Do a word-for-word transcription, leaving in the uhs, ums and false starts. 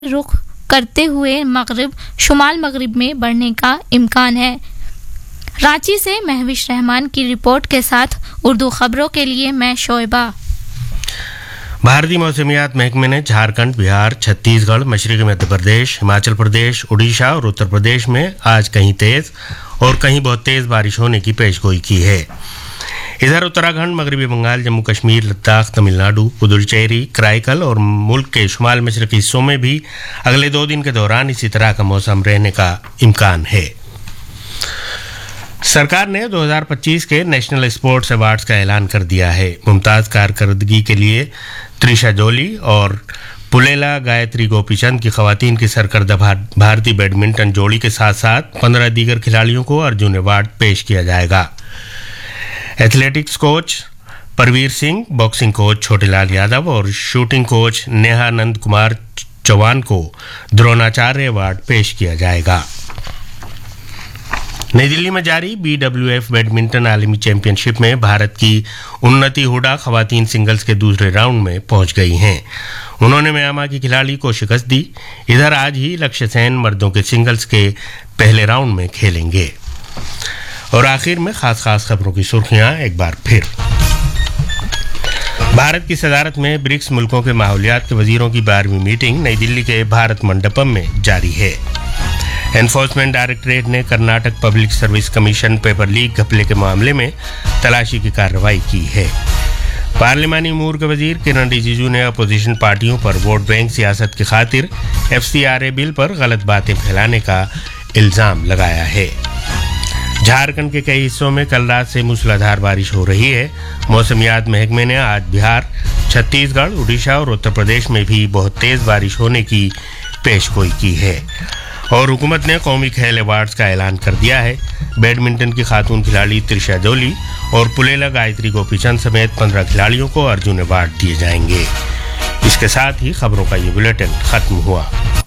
रुख करते हुए मगरिब शुमाल मगरिब में बढ़ने का इम्कान है। रांची से महविश रहमान की रिपोर्ट के साथ उर्दू खबरों के लिए मैं शोएबा। भारतीय मौसमियात महकमे ने झारखंड, बिहार, छत्तीसगढ़, मशरक़ी मध्य प्रदेश, हिमाचल प्रदेश, उड़ीसा और उत्तर प्रदेश में आज कहीं तेज और कहीं बहुत तेज बारिश होने की पेशगोई की है। इधर उत्तराखंड, मगरबी बंगाल, जम्मू कश्मीर, लद्दाख, तमिलनाडु, पुदुचेरी, कराईकल और मुल्क के शुमाल मशरक़ी हिस्सों में भी अगले दो दिन के दौरान इसी तरह का मौसम रहने का इम्कान है। सरकार ने दो हज़ार पच्चीस के नेशनल स्पोर्ट्स अवार्ड्स का ऐलान कर दिया है। मुमताज़ कारकर्दगी के लिए त्रिशा जोली और पुलेला गायत्री गोपीचंद की खवातीन की सरकर्दा भारतीय बैडमिंटन जोड़ी के साथ साथ पंद्रह दीगर खिलाड़ियों को अर्जुन अवार्ड पेश किया जाएगा। Athletics coach Parveer Singh, boxing coach Chhotelal Yadav और शूटिंग कोच नेहा नंद कुमार चौहान को द्रोणाचार्य अवार्ड पेश किया जाएगा। नई दिल्ली में जारी बी डब्ल्यू एफ बैडमिंटन आलमी चैंपियनशिप में भारत की उन्नति हुडा खवातीन सिंगल्स के दूसरे राउंड में पहुंच गई हैं। उन्होंने म्यांमार की खिलाड़ी को शिकस्त दी। इधर आज ही लक्ष्य सेन मर्दों के सिंगल्स के पहले राउंड में खेलेंगे। और आखिर में खास खास खबरों की सुर्खियां एक बार फिर। भारत की सदारत में ब्रिक्स मुल्कों के माहौलियात के वजीरों की बारहवीं मीटिंग नई दिल्ली के भारत मंडपम में जारी है। एनफोर्समेंट डायरेक्टरेट ने Karnataka public service commission paper leak घपले के मामले में तलाशी की कार्रवाई की है। पार्लिमानी अमूर के वजीर किरण रिजिजू ने अपोजिशन पार्टियों पर वोट बैंक सियासत की खातिर F C R A bill पर गलत बातें फैलाने का इल्जाम लगाया है। झारखंड के कई हिस्सों में कल रात से मूसलाधार बारिश हो रही है। मौसमियात महकमे ने आज बिहार, छत्तीसगढ़, उड़ीसा और उत्तर प्रदेश में भी बहुत तेज बारिश होने की पेशगोई की है। और हुकूमत ने कौमी खेल अवार्ड्स का ऐलान कर दिया है। बैडमिंटन की खातून खिलाड़ी त्रिशा जोली और पुलेला गायत्री गोपीचंद समेत पंद्रह खिलाड़ियों को अर्जुन अवार्ड दिए जाएंगे। इसके साथ ही खबरों का ये बुलेटिन खत्म हुआ।